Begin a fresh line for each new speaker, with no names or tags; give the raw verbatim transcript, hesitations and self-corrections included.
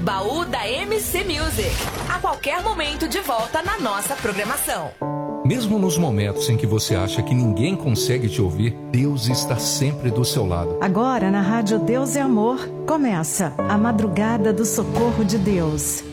Baú da M C Music. A qualquer momento de volta na nossa programação.
Mesmo nos momentos em que você acha que ninguém consegue te ouvir, Deus está sempre do seu lado.
Agora na Rádio Deus é Amor, começa a Madrugada do Socorro de Deus.